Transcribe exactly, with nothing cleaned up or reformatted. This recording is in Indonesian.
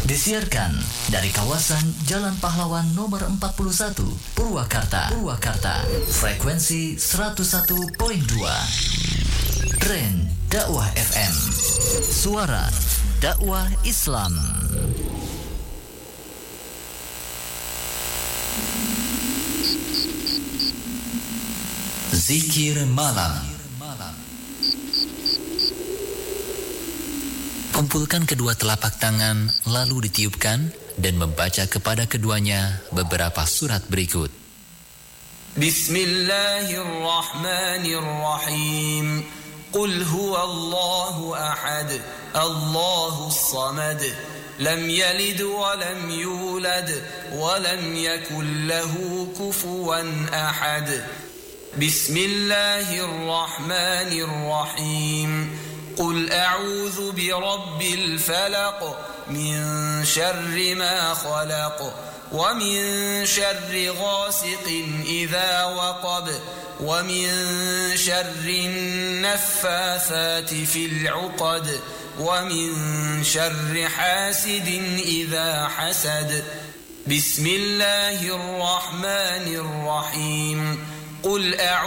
Disiarkan dari kawasan Jalan Pahlawan nomor empat puluh satu, Purwakarta. Purwakarta. Frekuensi seratus satu koma dua. Tren Dakwah F M. Suara dakwah Islam. Zikir malam. Kumpulkan kedua telapak tangan, lalu ditiupkan dan membaca kepada keduanya beberapa surat berikut. Bismillahirrahmanirrahim. Qul huwallahu ahad, Allahus samad, lam yalid wa lam yulad wa lam yakul lahu kufuwan ahad. Bismillahirrahmanirrahim. قل أعوذ برب الفلق من شر ما خلق ومن شر غاسق إذا وقب ومن شر النفاثات في العقد ومن شر حاسد إذا حسد بسم الله الرحمن الرحيم قل أعوذ